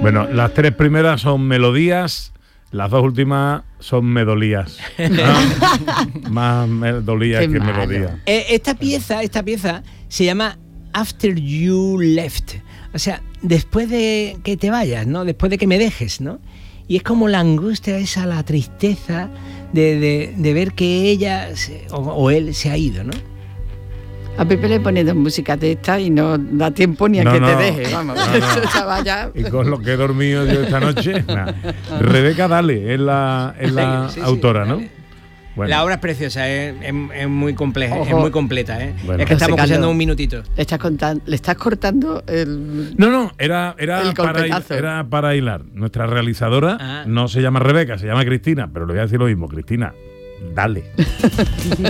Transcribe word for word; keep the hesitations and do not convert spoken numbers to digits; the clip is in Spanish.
Bueno, las tres primeras son melodías, las dos últimas son medolías. ¿No? Más medolías que melodías. Eh, esta pieza, esta pieza se llama After You Left. O sea, después de que te vayas, ¿no? Después de que me dejes, ¿no? Y es como la angustia esa, la tristeza de, de, de ver que ella se, o, o él se ha ido, ¿no? A Pepe le pone dos músicas de estas y no da tiempo ni a no, que no, te deje, vamos. No, no. Vaya. Y con lo que he dormido yo esta noche, nah. Rebeca Dale es la, es la sí, sí, autora, ¿no? Bueno. La obra es preciosa, es, es, es muy compleja, Ojo. es muy completa, ¿eh? Bueno. Es que estamos escuchando un minutito. Le estás contando, le estás cortando el. No, no, era, era, para, era para hilar. Nuestra realizadora ah. no se llama Rebeca, se llama Cristina, pero le voy a decir lo mismo, Cristina, dale.